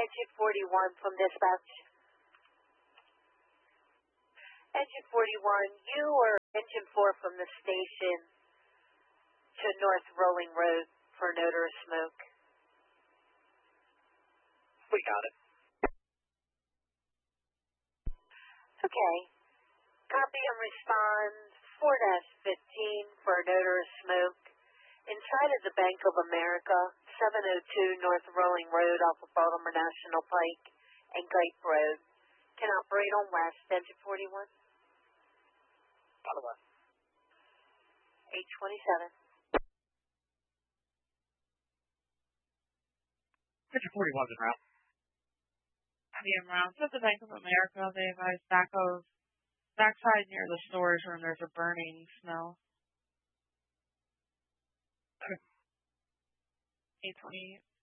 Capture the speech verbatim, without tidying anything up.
Engine forty-one from dispatch. Engine forty-one, you or Engine four from the station to North Rolling Road for an odor of smoke. We got it. Okay. Copy and respond four dash fifteen for an odor of smoke inside of the Bank of America, seven oh two North Rolling Road off of Baltimore National Pike and Grape Road. Can operate on west, Engine forty-one. On the west. eight twenty-seven. Engine forty-one's en route. The en route at the Bank of America. They advise back of backside near the storage room. There's a burning smell. Okay. eight twenty-eight.